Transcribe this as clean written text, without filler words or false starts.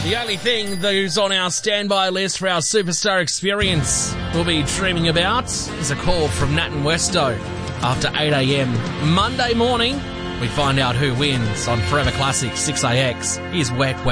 The only thing that's on our standby list for our superstar experience we'll be dreaming about is a call from Nat and Westo after 8 a.m. Monday morning. We find out who wins on Forever Classic 6AX. Here's Wet Wet.